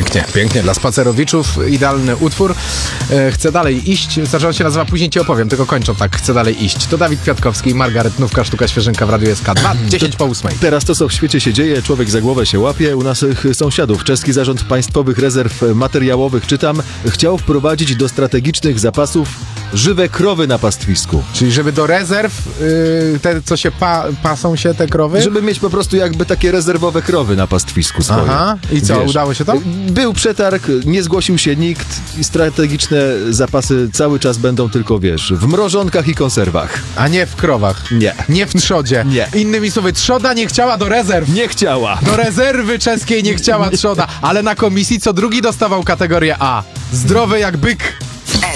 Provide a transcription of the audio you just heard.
Pięknie, pięknie. Dla spacerowiczów idealny utwór. Chcę dalej iść. Znaczy on się nazywa Później ci opowiem, tylko kończą tak. Chcę dalej iść. To Dawid Kwiatkowski, Margaret Nówka, Sztuka Świeżynka w Radiu SK 2, 10 po 8. Teraz to, co w świecie się dzieje, człowiek za głowę się łapie. U naszych sąsiadów Czeski Zarząd Państwowych Rezerw Materiałowych, czytam, chciał wprowadzić do strategicznych zapasów żywe krowy na pastwisku. Czyli żeby do rezerw, te co się pasą się te krowy? Żeby mieć po prostu jakby takie rezerwowe krowy na pastwisku swoje. Aha, i co, udało się to? Był przetarg, nie zgłosił się nikt i strategiczne zapasy cały czas będą tylko, wiesz, w mrożonkach i konserwach. A nie w krowach. Nie. Nie w trzodzie. Nie. Innymi słowy, trzoda nie chciała do rezerw. Nie chciała. Do rezerwy czeskiej nie chciała trzoda, ale na komisji co drugi dostawał kategorię A. Zdrowy jak byk.